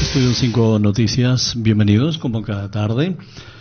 Estudio 5 Noticias, bienvenidos como cada tarde,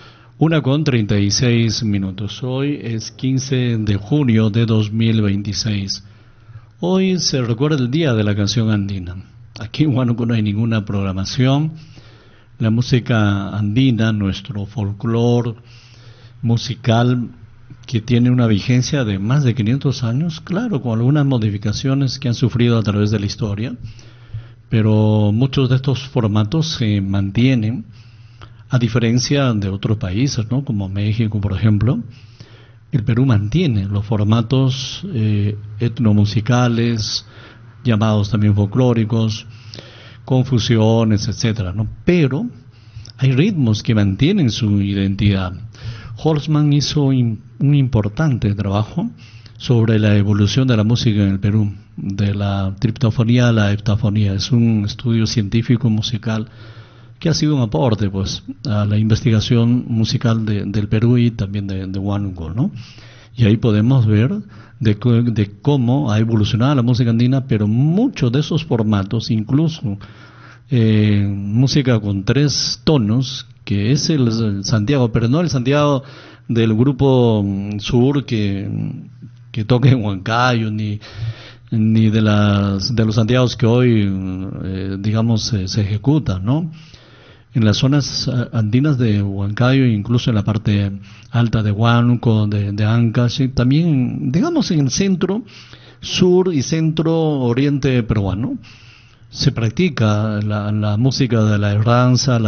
1:36. Hoy es 15 de junio de 2026. Hoy se recuerda el Día de la Canción Andina. Aquí en Huánuco no hay ninguna programación. La música andina, nuestro folclore musical, que tiene una vigencia de más de 500 años, claro, con algunas modificaciones que han sufrido a través de la historia, pero muchos de estos formatos se mantienen, a diferencia de otros países, ¿no? Como México, por ejemplo. El Perú mantiene los formatos etnomusicales, llamados también folclóricos, con fusiones, etcétera, ¿no? Pero hay ritmos que mantienen su identidad. Holzman hizo un importante trabajo sobre la evolución de la música en el Perú, de la triptofonía a la heptafonía. Es un estudio científico musical que ha sido un aporte, pues, a la investigación musical del Perú y también de Huánuco, ¿no? Y ahí podemos ver de cómo ha evolucionado la música andina, pero muchos de esos formatos, incluso música con 3 tonos, que es el Santiago, pero no el Santiago del grupo Sur que toca en Huancayo, ni de los Santiagos que hoy digamos se ejecutan, ¿no? En las zonas andinas de Huancayo, incluso en la parte alta de Huánuco, de Ancash, también digamos en el centro, sur y centro oriente peruano, se practica la música de la herranza,